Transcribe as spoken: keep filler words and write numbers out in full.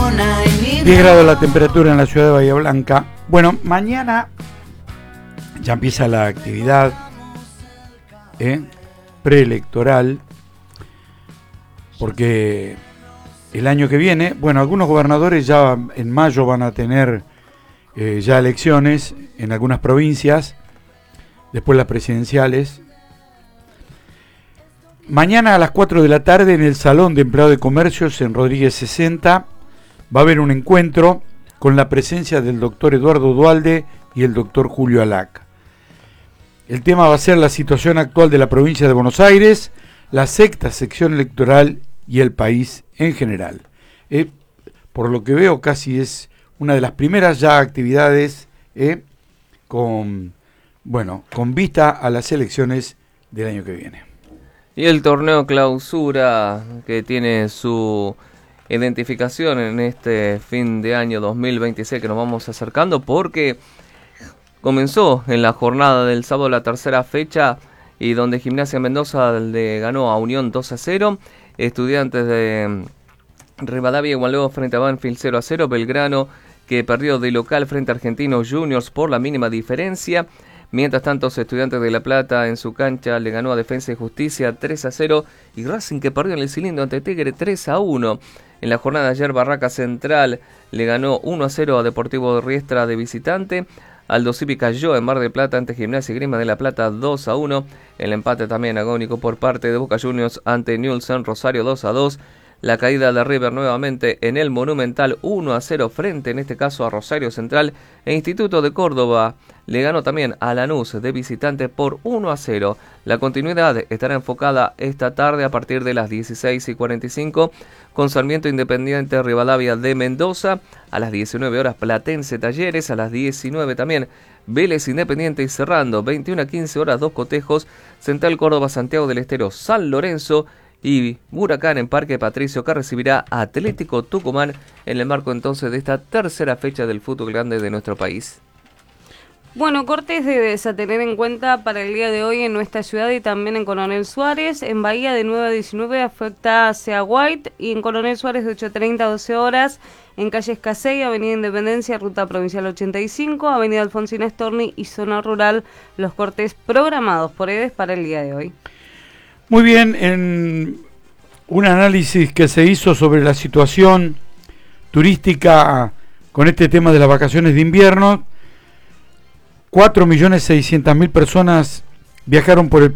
diez grados la temperatura en la ciudad de Bahía Blanca. Bueno, mañana ya empieza la actividad ¿eh? preelectoral, porque el año que viene, bueno, algunos gobernadores ya en mayo van a tener eh, ya elecciones en algunas provincias, después las presidenciales. Mañana a las cuatro de la tarde en el Salón de Empleados de Comercios en Rodríguez sesenta va a haber un encuentro con la presencia del doctor Eduardo Duhalde y el doctor Julio Alac. El tema va a ser la situación actual de la provincia de Buenos Aires, la sexta sección electoral y el país en general. Eh, por lo que veo, casi es una de las primeras ya actividades eh, con, bueno, con vista a las elecciones del año que viene. Y el torneo clausura que tiene su identificación en este fin de año dos mil veintiséis que nos vamos acercando, porque comenzó en la jornada del sábado la tercera fecha y donde Gimnasia Mendoza le ganó a Unión dos a cero, Estudiantes de Rivadavia igualó frente a Banfield cero a cero, Belgrano que perdió de local frente a Argentinos Juniors por la mínima diferencia. Mientras tanto, Estudiantes de La Plata en su cancha le ganó a Defensa y Justicia tres a cero y Racing que perdió en el cilindro ante Tigre tres a uno. En la jornada de ayer, Barraca Central le ganó uno a cero a Deportivo de Riestra de visitante. Aldo Civi cayó en Mar del Plata ante Gimnasia y Grima de La Plata dos a uno. El empate también agónico por parte de Boca Juniors ante Newell's en Rosario dos a dos. La caída de River nuevamente en el Monumental uno a cero frente en este caso a Rosario Central, e Instituto de Córdoba le ganó también a Lanús de visitante por uno a cero. La continuidad estará enfocada esta tarde a partir de las dieciséis y cuarenta y cinco con Sarmiento Independiente Rivadavia de Mendoza, a las diecinueve horas Platense Talleres, a las diecinueve también Vélez Independiente y cerrando veintiuna a quince horas Dos Cotejos, Central Córdoba Santiago del Estero San Lorenzo y Huracán en Parque Patricio que recibirá a Atlético Tucumán en el marco entonces de esta tercera fecha del fútbol grande de nuestro país. Bueno, cortes de a tener en cuenta para el día de hoy en nuestra ciudad y también en Coronel Suárez. En Bahía de nueve a diecinueve afecta hacia White y en Coronel Suárez de ocho treinta a doce horas. En calle Escasey, Avenida Independencia, Ruta Provincial ochenta y cinco, Avenida Alfonsina Storni y Zona Rural, los cortes programados por EDES para el día de hoy. Muy bien, en un análisis que se hizo sobre la situación turística con este tema de las vacaciones de invierno, cuatro millones seiscientas mil personas viajaron por el